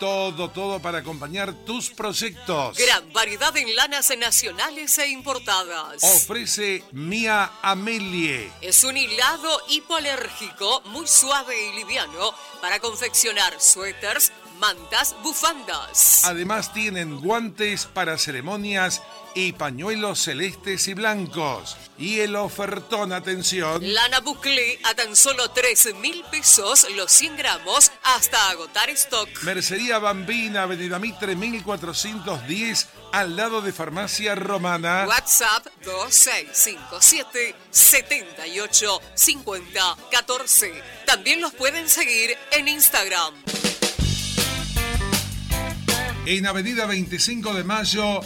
Todo para acompañar tus proyectos. Gran variedad en lanas nacionales e importadas. Ofrece Mía Amelie. Es un hilado hipoalérgico muy suave y liviano para confeccionar suéteres, mantas, bufandas. Además tienen guantes para ceremonias y pañuelos celestes y blancos. Y el ofertón, atención. Lana Bouclé a tan solo 13.000 pesos los 100 gramos hasta agotar stock. Mercería Bambina, Avenida Mitre 1410, al lado de Farmacia Romana. WhatsApp 2657 78 50 14. También los pueden seguir en Instagram. En Avenida 25 de Mayo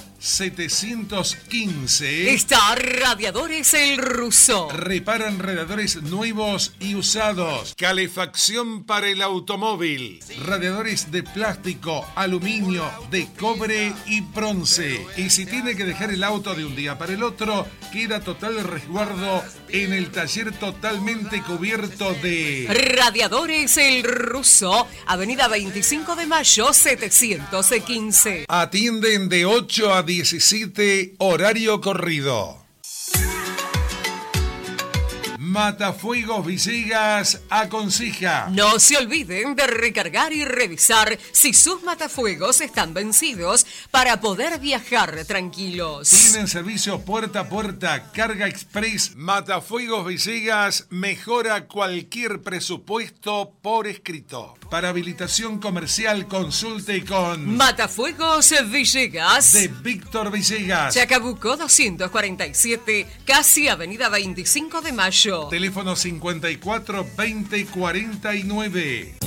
715. Está Radiadores El Ruso. Reparan radiadores nuevos y usados. Calefacción para el automóvil. Radiadores de plástico, aluminio, de cobre y bronce. Y si tiene que dejar el auto de un día para el otro, queda total resguardo en el taller totalmente cubierto de... Radiadores El Ruso. Avenida 25 de Mayo 715. Atienden de 8 a 17, horario corrido. Matafuegos Villegas aconseja: no se olviden de recargar y revisar si sus matafuegos están vencidos para poder viajar tranquilos. Tienen servicio puerta a puerta, carga express. Matafuegos Villegas mejora cualquier presupuesto por escrito. Para habilitación comercial, consulte con Matafuegos Villegas de Víctor Villegas, Chacabuco 247, casi Avenida 25 de Mayo. Teléfono 54 20 49.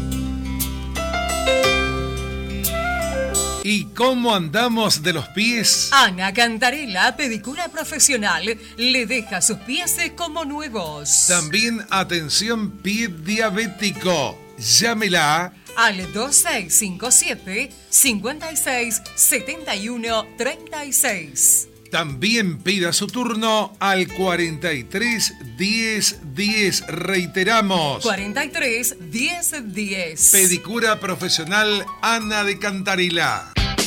¿Y cómo andamos de los pies? Ana Cantarella, pedicura profesional, le deja sus pies como nuevos. También atención pie diabético. Llámela al 2657 56 71 36. También pida su turno al 43 10 10. Reiteramos. 43 10 10. Pedicura profesional Ana de Cantarella.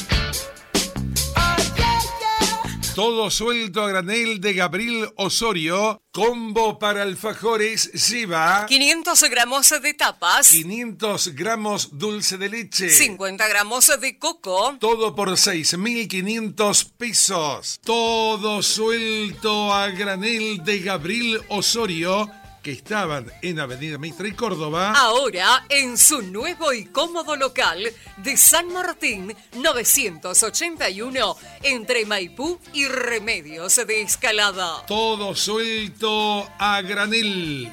Todo suelto a granel de Gabriel Osorio. Combo para alfajores lleva 500 gramos de tapas, 500 gramos dulce de leche, 50 gramos de coco. Todo por 6.500 pesos. Todo suelto a granel de Gabriel Osorio, que estaban en Avenida Mitre y Córdoba. Ahora en su nuevo y cómodo local de San Martín 981 entre Maipú y Remedios de Escalada. Todo suelto a granel.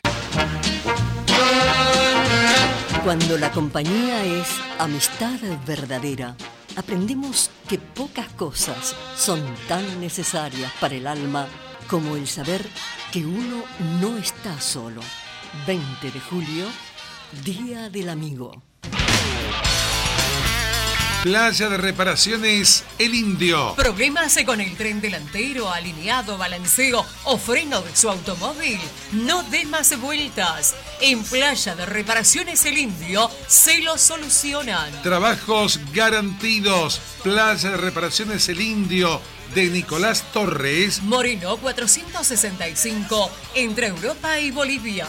Cuando la compañía es amistad verdadera, aprendemos que pocas cosas son tan necesarias para el alma como el saber que uno no está solo. 20 de julio, Día del Amigo. Playa de Reparaciones El Indio. ¿Problemas con el tren delantero, alineado, balanceo o freno de su automóvil? No dé más vueltas. En Playa de Reparaciones El Indio se lo solucionan. Trabajos garantidos. Playa de Reparaciones El Indio de Nicolás Torres. Moreno 465, entre Europa y Bolivia.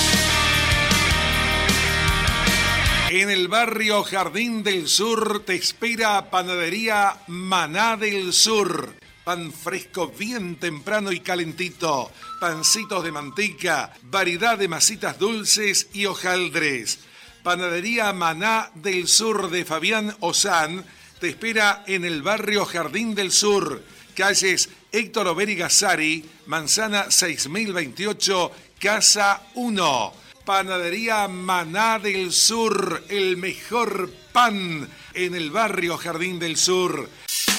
En el barrio Jardín del Sur te espera Panadería Maná del Sur. Pan fresco bien temprano y calentito. Pancitos de manteca, variedad de masitas dulces y hojaldres. Panadería Maná del Sur de Fabián Ozán te espera en el barrio Jardín del Sur. Calles Héctor Overi Gazzari, Manzana 6028, Casa 1. Panadería Maná del Sur, el mejor pan en el barrio Jardín del Sur.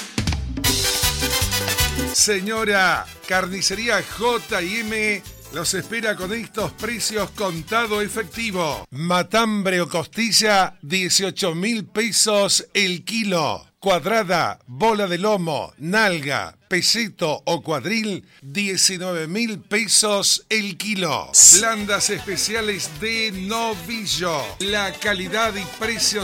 Señora, Carnicería J&M los espera con estos precios contado efectivo. Matambre o costilla, 18.000 pesos el kilo. Cuadrada, bola de lomo, nalga, peseto o cuadril, 19.000 pesos el kilo. Blandas especiales de novillo. La calidad y precios